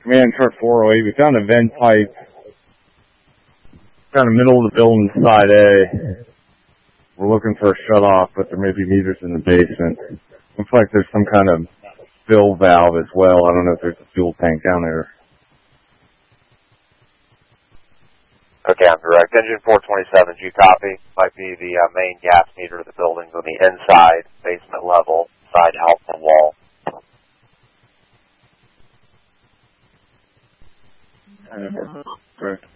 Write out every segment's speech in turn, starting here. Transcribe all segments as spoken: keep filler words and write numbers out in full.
Command truck four oh eight, we found a vent pipe kind of middle of the building, side A. We're looking for a shut-off, but there may be meters in the basement. Looks like there's some kind of fill valve as well. I don't know if there's a fuel tank down there. Okay, I'm direct. Engine four twenty-seven, do you copy? Might be the uh, main gas meter of the building on the inside, basement level, side out the wall. Uh, correct.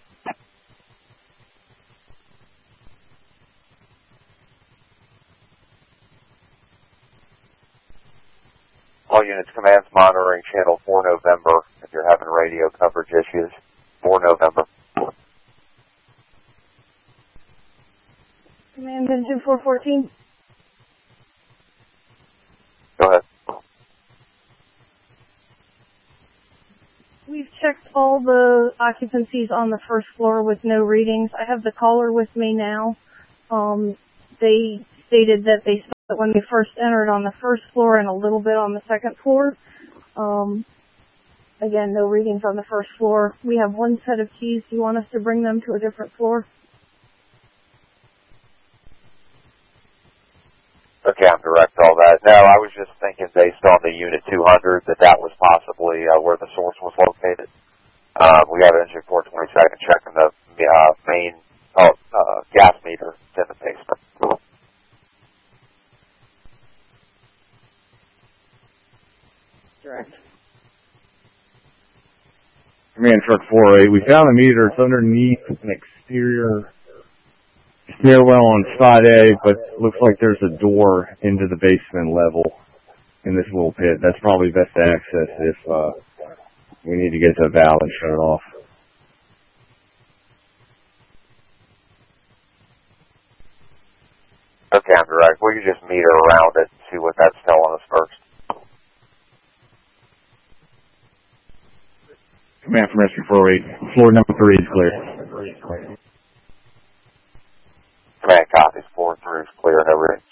All units, commands monitoring channel four November if you're having radio coverage issues. four November. Command engine four fourteen. Go ahead. We've checked all the occupancies on the first floor with no readings. I have the caller with me now. Um, they stated that they saw it when they first entered on the first floor and a little bit on the second floor. Um, again, no readings on the first floor. We have one set of keys. Do you want us to bring them to a different floor? Okay, I'm direct all that. No, I was just thinking based on the Unit two hundred that that was possibly uh, where the source was located. Um, we have engine four twenty-seven checking the uh, main uh, uh, gas meter in the basement. Direct. Command truck four oh eight, we found a meter. It's underneath an exterior stairwell on side A, but looks like there's a door into the basement level in this little pit. That's probably best to access if uh, we need to get to the valve and shut it off. Okay, I'm direct. We can just meter around it and see what that's telling us first. Command from rescue four oh eight, floor number three is clear. Command copies, four through is clear and over.